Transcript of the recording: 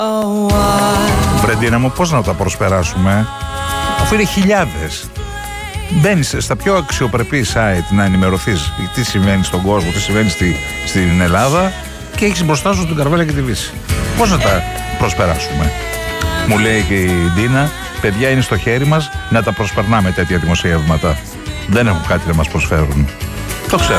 Βρεντίνα μου, πώς να τα προσπεράσουμε, αφού είναι χιλιάδες. Μπαίνεις στα πιο αξιοπρεπή site να ενημερωθείς τι συμβαίνει στον κόσμο, τι συμβαίνει στην Ελλάδα, και έχεις μπροστά σου την Καρβέλα και τη Βύση. Πώς να τα προσπεράσουμε? Μου λέει και η Ντίνα, παιδιά, είναι στο χέρι μας να τα προσπερνάμε τέτοια δημοσιεύματα. Δεν έχουν κάτι να μας προσφέρουν. Το ξέρω.